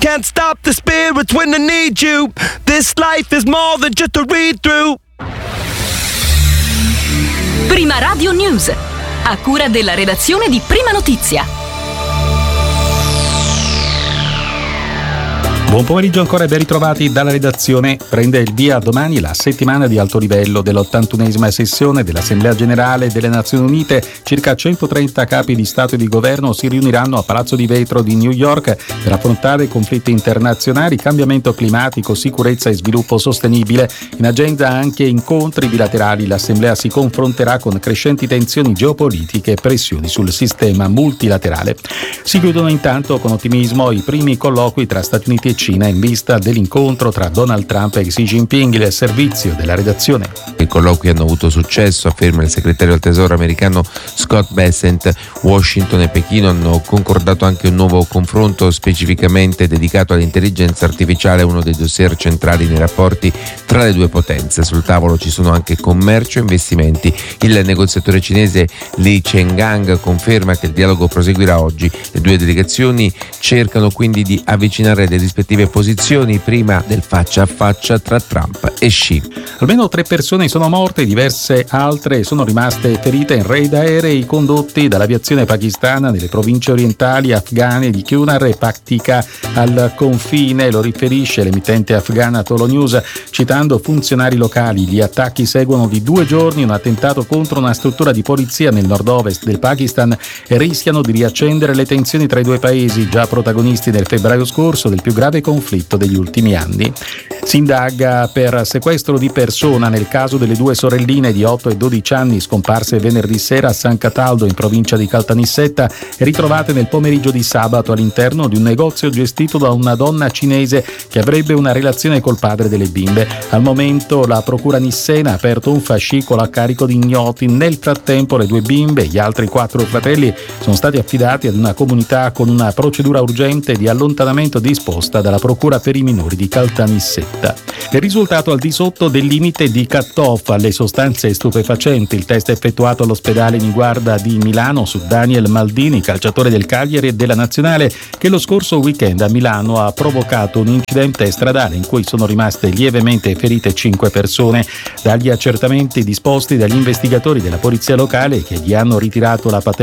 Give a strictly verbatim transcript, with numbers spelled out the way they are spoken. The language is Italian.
can't stop the spirits when I need you. This life is more than just a read-through. Prima Radio News, a cura della redazione di Prima Notizia. Buon pomeriggio ancora e ben ritrovati dalla redazione. Prende il via domani la settimana di alto livello dell'ottantunesima sessione dell'Assemblea Generale delle Nazioni Unite. Circa centotrenta capi di Stato e di Governo si riuniranno a Palazzo di Vetro di New York per affrontare conflitti internazionali, cambiamento climatico, sicurezza e sviluppo sostenibile. In agenda anche incontri bilaterali. L'Assemblea si confronterà con crescenti tensioni geopolitiche e pressioni sul sistema multilaterale. Si chiudono intanto con ottimismo i primi colloqui tra Stati Uniti e Cina in vista dell'incontro tra Donald Trump e Xi Jinping. Il servizio della redazione. I colloqui hanno avuto successo, afferma il segretario al Tesoro americano Scott Bessent. Washington e Pechino hanno concordato anche un nuovo confronto specificamente dedicato all'intelligenza artificiale, uno dei dossier centrali nei rapporti tra le due potenze. Sul tavolo ci sono anche commercio e investimenti. Il negoziatore cinese Li Chenggang conferma che il dialogo proseguirà oggi. Le due delegazioni cercano quindi di avvicinare le rispettive posizioni prima del faccia a faccia tra Trump e Xi. Almeno tre persone sono morte, diverse altre sono rimaste ferite in raid aerei condotti dall'aviazione pakistana nelle province orientali afghane di Kunar e Paktika al confine. Lo riferisce l'emittente afghana Tolo News citando funzionari locali. Gli attacchi seguono di due giorni un attentato contro una struttura di polizia nel nord-ovest del Pakistan e rischiano di riaccendere le tensioni tra i due paesi, già protagonisti nel febbraio scorso del più grave conflitto degli ultimi anni. Si indaga per sequestro di persona nel caso delle due sorelline di otto e dodici anni scomparse venerdì sera a San Cataldo in provincia di Caltanissetta e ritrovate nel pomeriggio di sabato all'interno di un negozio gestito da una donna cinese che avrebbe una relazione col padre delle bimbe. Al momento la procura nissena ha aperto un fascicolo a carico di ignoti. Nel frattempo le due bimbe e gli altri quattro fratelli sono stati affidati ad una comunità con una procedura urgente di allontanamento disposta dalla procura per i minori di Caltanissetta. Il risultato al di sotto del limite di cut-off alle sostanze stupefacenti. Il test effettuato all'ospedale Niguarda di Milano su Daniel Maldini, calciatore del Cagliari e della Nazionale, che lo scorso weekend a Milano ha provocato un incidente stradale in cui sono rimaste lievemente ferite cinque persone. Dagli accertamenti disposti dagli investigatori della polizia locale che gli hanno ritirato la patente